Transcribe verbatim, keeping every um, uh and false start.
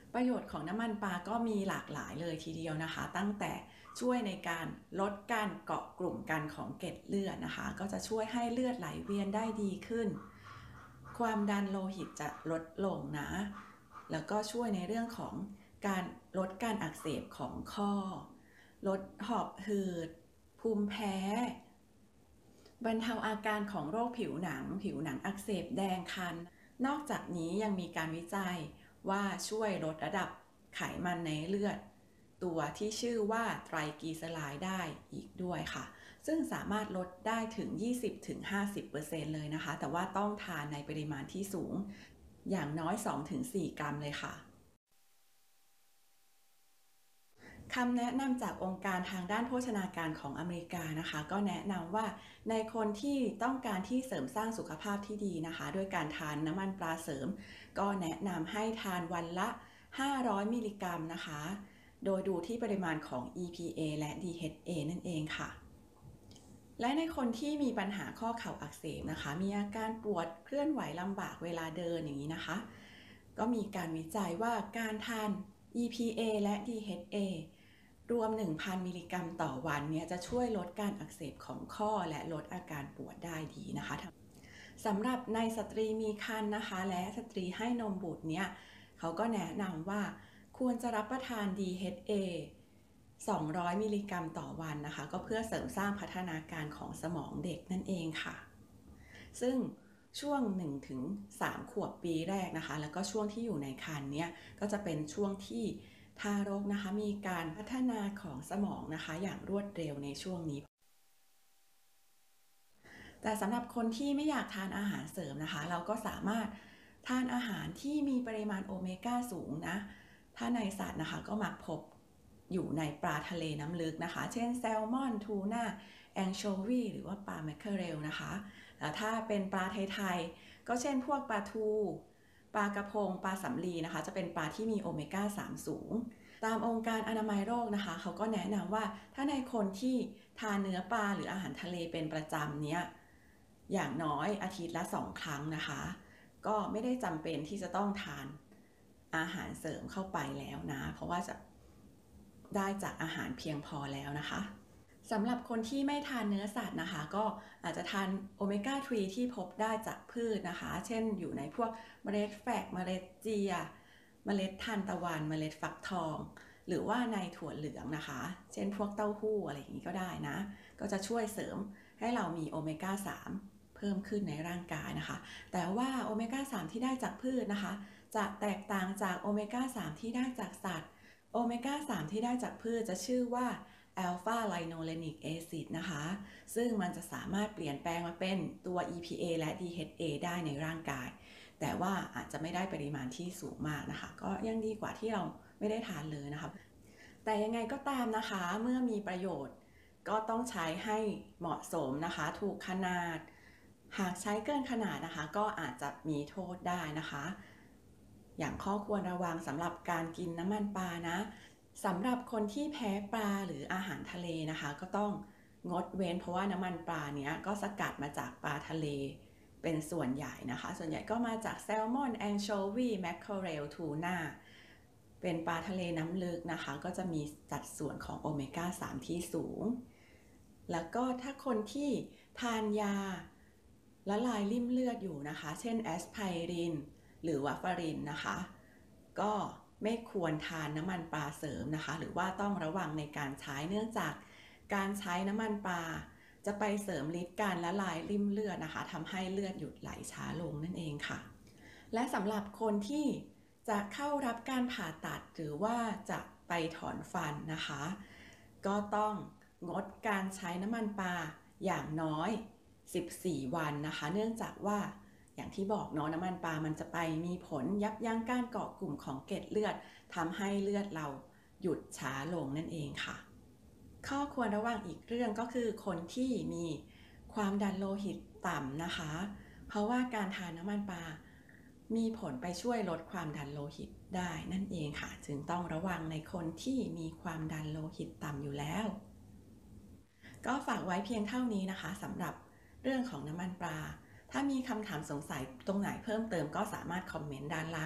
ประโยชน์ของน้ำมันปลาก็มีหลากหลายเลยทีเดียวนะคะตั้งแต่ช่วยในการลดการเกาะกลุ่มกันของเกล็ดเลือดนะคะก็จะช่วยให้เลือดไหลเวียนได้ดีขึ้นความดันโลหิตจะลดลงนะแล้วก็ช่วยในเรื่องของการลดการอักเสบของข้อลดหอบหืดภูมิแพ้บรรเทาอาการของโรคผิวหนังผิวหนังอักเสบแดงคันนอกจากนี้ยังมีการวิจัยว่าช่วยลดระดับไขมันในเลือดตัวที่ชื่อว่าไตรกลีเซอไรด์ได้อีกด้วยค่ะซึ่งสามารถลดได้ถึง ยี่สิบถึงห้าสิบเปอร์เซ็นต์ เลยนะคะแต่ว่าต้องทานในปริมาณที่สูงอย่างน้อย สองถึงสี่ กรัมเลยค่ะคำแนะนำจากองค์การทางด้านโภชนาการของอเมริกานะคะก็แนะนำว่าในคนที่ต้องการที่เสริมสร้างสุขภาพที่ดีนะคะด้วยการทานน้ำมันปลาเสริมก็แนะนำให้ทานวันละห้าร้อยมิลลิกรัมนะคะโดยดูที่ปริมาณของ อี พี เอ และ ดี เอช เอ นั่นเองค่ะและในคนที่มีปัญหาข้อเข่าอักเสบนะคะมีอาการปวดเคลื่อนไหวลำบากเวลาเดินอย่างนี้นะคะก็มีการวิจัยว่าการทาน อี พี เอ และ ดี เอช เอ รวม หนึ่งพัน มิลลิกรัมต่อวันเนี่ยจะช่วยลดการอักเสบของข้อและลดอาการปวดได้ดีนะคะสำหรับในสตรีมีครรภ์นะคะและสตรีให้นมบุตรเนี่ยเขาก็แนะนำว่าควรจะรับประทาน ดี เอช เอ สองร้อยมิลลิกรัมต่อวันนะคะก็เพื่อเสริมสร้างพัฒนาการของสมองเด็กนั่นเองค่ะซึ่งช่วง หนึ่งถึงสาม ขวบปีแรกนะคะแล้วก็ช่วงที่อยู่ในครรภ์เนี่ยก็จะเป็นช่วงที่ทารกนะคะมีการพัฒนาของสมองนะคะอย่างรวดเร็วในช่วงนี้แต่สำหรับคนที่ไม่อยากทานอาหารเสริมนะคะเราก็สามารถทานอาหารที่มีปริมาณโอเมก้าสูงนะถ้าในสัตว์นะคะก็มักพบอยู่ในปลาทะเลน้ำลึกนะคะเช่นแซลมอนทูน่าแองโชวีหรือว่าปลาแมคเคอเรลนะคะแล้วถ้าเป็นปลาไทยๆก็เช่นพวกปลาทูปลากระพงปลาสำลีนะคะจะเป็นปลาที่มีโอเมก้าสามสูงตามองค์การอนามัยโลกนะคะเขาก็แนะนำว่าถ้าในคนที่ทานเนื้อปลาหรืออาหารทะเลเป็นประจำเนี้ยอย่างน้อยอาทิตย์ละสองครั้งนะคะก็ไม่ได้จำเป็นที่จะต้องทานอาหารเสริมเข้าไปแล้วนะเพราะว่าจะได้จากอาหารเพียงพอแล้วนะคะสำหรับคนที่ไม่ทานเนื้อสัตว์นะคะก็อาจจะทานโอเมก้าสามที่พบได้จากพืชนะคะเช่นอยู่ในพวกเมล็ดแฝกเมล็ดเจียเมล็ดทานตะวันเมล็ดฟักทองหรือว่าในถั่วเหลืองนะคะเช่นพวกเต้าหู้อะไรอย่างนี้ก็ได้นะก็จะช่วยเสริมให้เรามีโอเมก้าสามเพิ่มขึ้นในร่างกายนะคะแต่ว่าโอเมก้าสามที่ได้จากพืชนะคะจะแตกต่างจากโอเมก้าสามที่ได้จากสัตว์โอเมก้าสามที่ได้จากพืชจะชื่อว่าอัลฟาไลโนเลนิกแอซิดนะคะซึ่งมันจะสามารถเปลี่ยนแปลงมาเป็นตัว อี พี เอ และ ดี เอช เอ ได้ในร่างกายแต่ว่าอาจจะไม่ได้ปริมาณที่สูงมากนะคะก็ยังดีกว่าที่เราไม่ได้ทานเลยนะคะแต่ยังไงก็ตามนะคะเมื่อมีประโยชน์ก็ต้องใช้ให้เหมาะสมนะคะถูกขนาดหากใช้เกินขนาดนะคะก็อาจจะมีโทษได้นะคะอย่างข้อควรระวังสำหรับการกินน้ำมันปลานะสำหรับคนที่แพ้ปลาหรืออาหารทะเลนะคะก็ต้องงดเว้นเพราะว่าน้ำมันปลาเนี้ยก็สกัดมาจากปลาทะเลเป็นส่วนใหญ่นะคะส่วนใหญ่ก็มาจากแซลมอนแองโชวีแมคเคอเรลทูน่าเป็นปลาทะเลน้ำลึกนะคะก็จะมีสัดส่วนของโอเมก้าสามที่สูงแล้วก็ถ้าคนที่ทานยาละลายริ่มเลือดอยู่นะคะเช่นแอสไพรินหรือวาฟารินนะคะก็ไม่ควรทานน้ำมันปลาเสริมนะคะหรือว่าต้องระวังในการใช้เนื่องจากการใช้น้ำมันปลาจะไปเสริมฤทธิ์การละลายริ่มเลือดนะคะทำให้เลือดหยุดไหลช้าลงนั่นเองค่ะและสำหรับคนที่จะเข้ารับการผ่าตัดหรือว่าจะไปถอนฟันนะคะก็ต้องงดการใช้น้ำมันปลาอย่างน้อยสิบสี่วันนะคะเนื่องจากว่าอย่างที่บอกเนาะน้ำมันปลามันจะไปมีผลยับยั้งการเกาะกลุ่มของเกล็ดเลือดทำให้เลือดเราหยุดช้าลงนั่นเองค่ะข้อควรระวังอีกเรื่องก็คือคนที่มีความดันโลหิตต่ำนะคะเพราะว่าการทานน้ำมันปลามีผลไปช่วยลดความดันโลหิตได้นั่นเองค่ะจึงต้องระวังในคนที่มีความดันโลหิตต่ำอยู่แล้วก็ฝากไว้เพียงเท่านี้นะคะสำหรับเรื่องของน้ำมันปลาถ้ามีคำถามสงสัยตรงไหนเพิ่มเติมก็สามารถคอมเมนต์ด้านล่าง